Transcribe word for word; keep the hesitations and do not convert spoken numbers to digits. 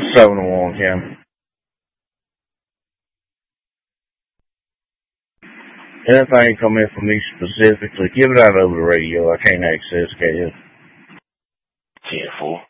seven to one, Kim. Anything come in from me specifically, give it out over the radio. I can't access it. ten four.